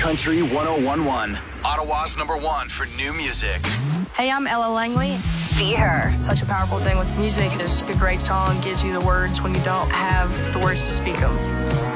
Country 1011, Ottawa's #1 for new music. Hey, I'm Ella Langley. Be Her. Such a powerful thing with music is a great song gives you the words when you don't have the words to speak them.